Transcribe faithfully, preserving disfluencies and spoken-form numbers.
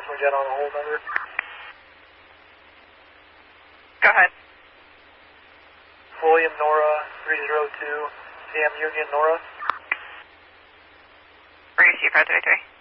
customer jet on a hold number. Go ahead. William Nora three zero two, C M Union Nora. Receive five three three.